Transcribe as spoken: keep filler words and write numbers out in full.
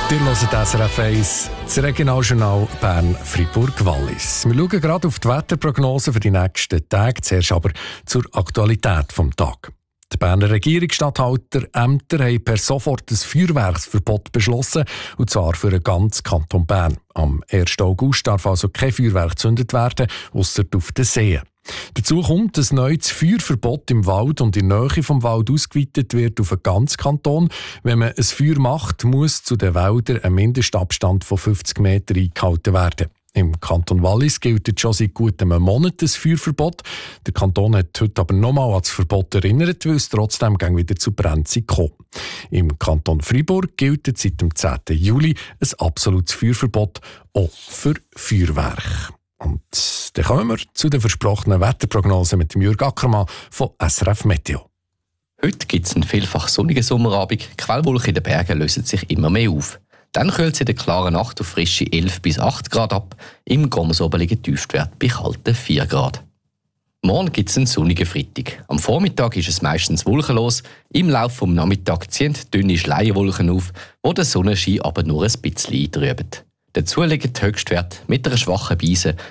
Ihr hört S R F eins, das Regionaljournal Bern-Fribourg-Wallis. Wir schauen gerade auf die Wetterprognose für die nächsten Tage, zuerst aber zur Aktualität des Tages. Die Berner Regierungsstatthalterämter haben per sofort ein Feuerwerksverbot beschlossen, und zwar für den ganzen Kanton Bern. Am ersten August darf also kein Feuerwerk gezündet werden, ausser auf den Seen. Dazu kommt, dass neu das Feuerverbot im Wald und in der Nähe vom Wald ausgeweitet wird auf den ganzen Kanton. Wenn man ein Feuer macht, muss zu den Wäldern ein Mindestabstand von fünfzig Metern eingehalten werden. Im Kanton Wallis gilt schon seit gut einem Monat das Feuerverbot. Der Kanton hat heute aber nochmal an das Verbot erinnert, weil es trotzdem wieder zu Brände kommt. Im Kanton Fribourg gilt seit dem zehnten Juli ein absolutes Feuerverbot, auch für Feuerwerk. Und dann kommen wir zu der versprochenen Wetterprognose mit dem Jürg Ackermann von S R F Meteo. Heute gibt es einen vielfach sonnigen Sommerabend. Die Quellwolken in den Bergen lösen sich immer mehr auf. Dann kühlt es in der klaren Nacht auf frische elf bis acht Grad ab. Im Gommersoben liegen Tiefstwerte bei kalten vier Grad. Morgen gibt es einen sonnigen Freitag. Am Vormittag ist es meistens wolkenlos. Im Laufe des Nachmittags ziehen dünne Schleierwolken auf, wo der Sonnenschein aber nur ein bisschen eintrüben. Dazu liegen die Höchstwerte mit einer schwachen Beise